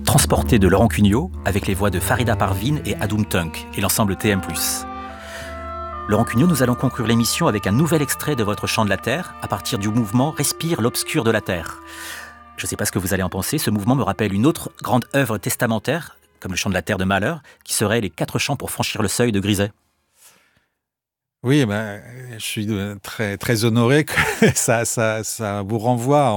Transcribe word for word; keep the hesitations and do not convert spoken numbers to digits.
Transporté de Laurent Cugnot, avec les voix de Farida Parvin et Adoum Tunk, et l'ensemble T M plus. Laurent Cugnot, nous allons conclure l'émission avec un nouvel extrait de votre chant de la Terre, à partir du mouvement « Respire l'obscur de la Terre ». Je ne sais pas ce que vous allez en penser, ce mouvement me rappelle une autre grande œuvre testamentaire, comme le chant de la Terre de Mahler, qui serait les quatre chants pour franchir le seuil de Griset. Oui, ben, je suis très, très honoré que ça, ça, ça vous renvoie